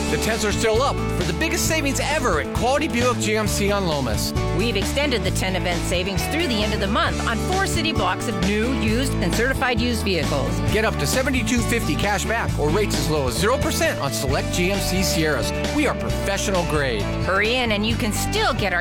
The 10s are still up for the biggest savings ever at Quality Buick GMC on Lomas. We've extended the 10 event savings through the end of the month on 4 city blocks of new, used, and certified used vehicles. Get up to $7,250 cash back or rates as low as 0% on select GMC Sierras. We are professional grade. Hurry in and you can still get our